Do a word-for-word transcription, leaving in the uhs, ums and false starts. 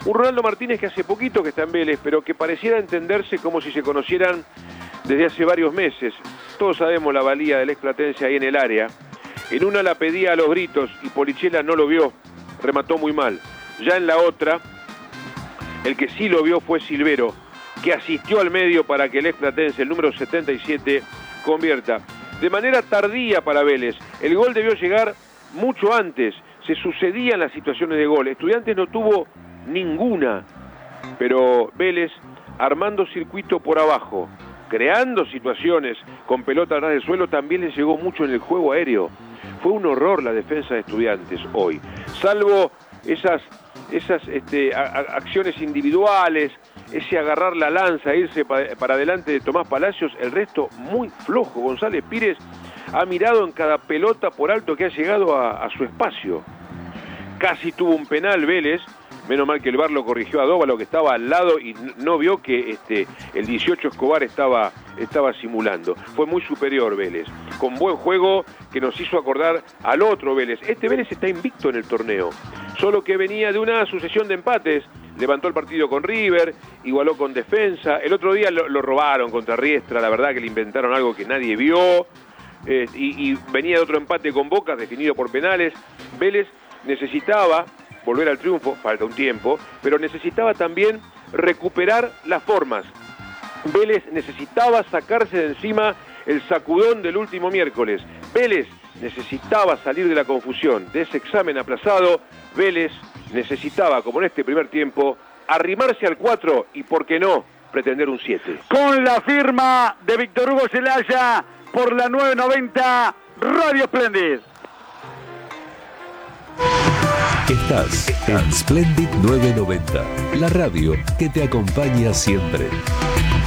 Un Ronaldo Martínez que hace poquito que está en Vélez, pero que pareciera entenderse como si se conocieran desde hace varios meses. Todos sabemos la valía del ex platense ahí en el área. En una la pedía a los gritos y Polichela no lo vio, remató muy mal. Ya en la otra, el que sí lo vio fue Silvero, que asistió al medio para que el ex platense, el número setenta y siete, convierta. De manera tardía para Vélez, el gol debió llegar mucho antes, se sucedían las situaciones de gol. Estudiantes no tuvo ninguna, pero Vélez, armando circuito por abajo, creando situaciones con pelota atrás del suelo, también les llegó mucho en el juego aéreo. Fue un horror la defensa de Estudiantes hoy, salvo esas, esas este, a, a, acciones individuales, ese agarrar la lanza, irse pa, para adelante de Tomás Palacios, el resto muy flojo. González Pires ha mirado en cada pelota por alto que ha llegado a, a su espacio. Casi tuvo un penal Vélez, menos mal que el V A R lo corrigió a Dóvalo, que estaba al lado y no vio que este, el dieciocho Escobar estaba, estaba simulando. Fue muy superior Vélez, con buen juego que nos hizo acordar al otro Vélez. Este Vélez está invicto en el torneo, solo que venía de una sucesión de empates. Levantó el partido con River, igualó con Defensa. El otro día lo, lo robaron contra Riestra, la verdad que le inventaron algo que nadie vio. Eh, y, y venía de otro empate con Boca, definido por penales. Vélez necesitaba volver al triunfo, falta un tiempo, pero necesitaba también recuperar las formas. Vélez necesitaba sacarse de encima el sacudón del último miércoles. Vélez necesitaba salir de la confusión, de ese examen aplazado. Vélez necesitaba, como en este primer tiempo, arrimarse al cuatro y, ¿por qué no?, pretender un siete. Con la firma de Víctor Hugo Celaya por la nueve noventa Radio Splendid. Estás en Splendid nueve noventa, la radio que te acompaña siempre.